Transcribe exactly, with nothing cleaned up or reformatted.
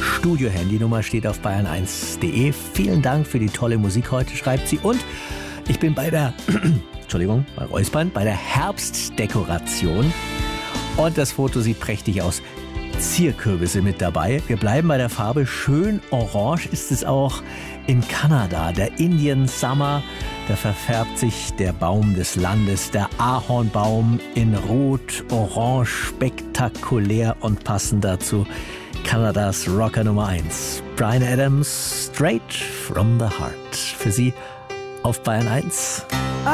Studio-Handynummer steht auf bayern eins punkt de. Vielen Dank für die tolle Musik heute, schreibt sie. Und ich bin bei der, Entschuldigung, bei Räuspern, bei der Herbstdekoration. Und das Foto sieht prächtig aus. Zierkürbisse mit dabei. Wir bleiben bei der Farbe. Schön orange ist es auch in Kanada. Der Indian Summer, da verfärbt sich der Baum des Landes, der Ahornbaum, in Rot, Orange, spektakulär und passend dazu Kanadas Rocker Nummer eins. Bryan Adams, Straight from the Heart. Für Sie auf Bayern eins.